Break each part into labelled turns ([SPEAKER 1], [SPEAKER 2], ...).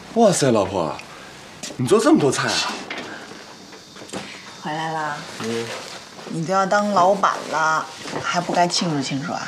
[SPEAKER 1] 哇塞，老婆，你做这么多菜啊？
[SPEAKER 2] 回来啦。你都要当老板了，还不该庆祝庆祝啊？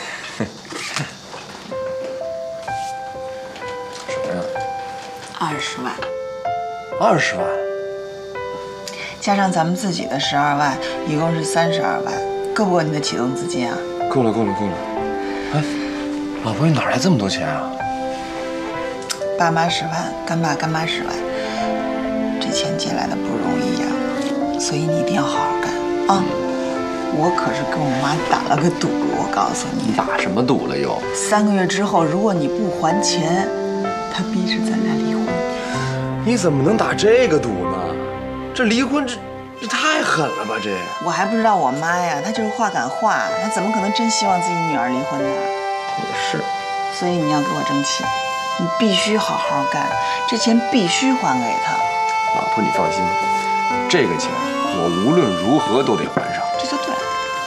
[SPEAKER 1] 什么呀
[SPEAKER 2] ？20万。
[SPEAKER 1] 20万？
[SPEAKER 2] 加上咱们自己的12万，一共是32万，够不够你的启动资金啊？
[SPEAKER 1] 够了。哎，老婆，你哪来这么多钱啊？
[SPEAKER 2] 爸妈10万，干爸干妈10万，这钱借来的不容易呀，所以你一定要好好干啊！我可是跟我妈打了个赌，我告诉你。
[SPEAKER 1] 打什么赌了又
[SPEAKER 2] ？3个月之后，如果你不还钱，她逼着咱俩离婚。
[SPEAKER 1] 你怎么能打这个赌呢？这离婚这太狠了吧！这
[SPEAKER 2] 我还不知道我妈呀，她就是话赶话，她怎么可能真希望自己女儿离婚呢？
[SPEAKER 1] 也是。
[SPEAKER 2] 所以你要给我争气，你必须好好干，这钱必须还给她。
[SPEAKER 1] 老婆，你放心，这个钱我无论如何都得还上。
[SPEAKER 2] 这就对了。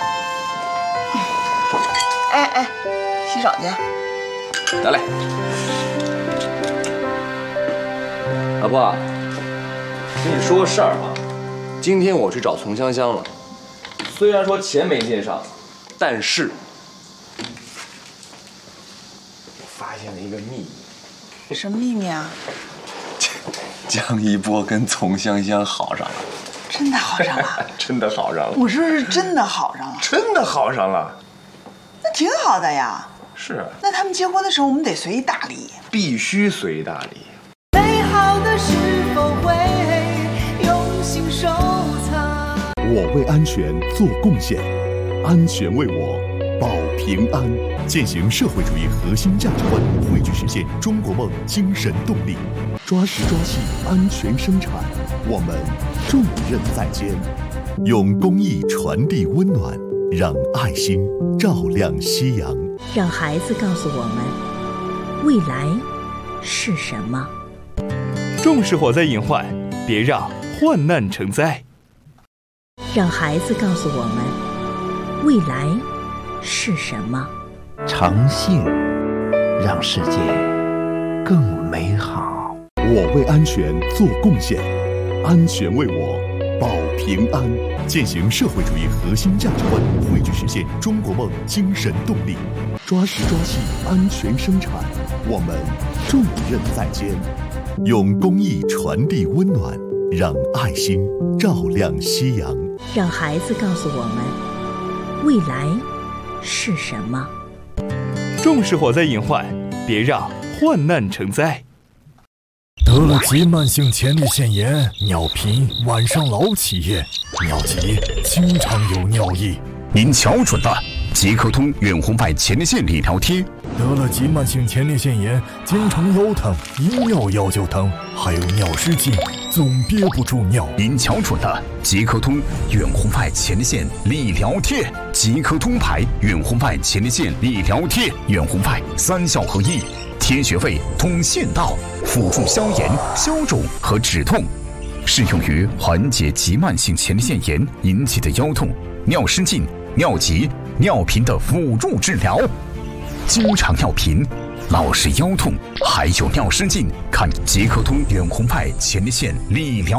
[SPEAKER 2] 哎，洗手去。
[SPEAKER 1] 得嘞。老婆，跟你说个事儿啊，今天我去找丛香香了，虽然说钱没借上，但是我发现了一个秘密。
[SPEAKER 2] 什么秘密啊？
[SPEAKER 1] 江一波跟丛香香好上了。
[SPEAKER 2] 真的好上了？
[SPEAKER 1] 真的好上了。
[SPEAKER 2] 我说是真的好上了。
[SPEAKER 1] 真的好上了。
[SPEAKER 2] 那挺好的呀。
[SPEAKER 1] 是。
[SPEAKER 2] 那他们结婚的时候，我们得随意大礼。
[SPEAKER 1] 必须随意大礼。
[SPEAKER 3] 美好的是否会用心收藏？
[SPEAKER 4] 我为安全做贡献，安全为我保平安。践行社会主义核心价值观，汇聚实现中国梦精神动力，抓实抓细安全生产，我们重任在肩。用公益传递温暖，让爱心照亮夕阳。
[SPEAKER 5] 让孩子告诉我们，未来是什么？
[SPEAKER 6] 重视火灾隐患，别让患难成灾。
[SPEAKER 5] 让孩子告诉我们，未来是什么？
[SPEAKER 7] 诚信，让世界更美好。
[SPEAKER 4] 我为安全做贡献，安全为我保平安。践行社会主义核心价值观，汇聚实现中国梦精神动力，抓实抓细安全生产，我们重任在肩。用公益传递温暖，让爱心照亮夕阳。
[SPEAKER 5] 让孩子告诉我们，未来是什么？
[SPEAKER 6] 重视火灾隐患，别让患难成灾。
[SPEAKER 8] 得了急慢性前列腺炎，尿频，晚上老起夜，尿急，经常有尿意。
[SPEAKER 9] 您瞧准了，即刻通远红外前列腺理疗贴。
[SPEAKER 8] 得了急慢性前列腺炎，经常腰疼，一尿药就疼，还有尿失禁，总憋不住尿。
[SPEAKER 9] 您瞧准了，即刻通远红外前列腺理疗贴，即刻通牌远红外前列腺理疗贴，远红外3效合一，贴穴位，通腺道，辅助消炎、消肿和止痛，适用于缓解急慢性前列腺炎引起的腰痛、尿失禁、尿急、尿频的辅助治疗。经常尿频、老是腰痛，还有尿失禁，看即刻通远红外前列腺理疗。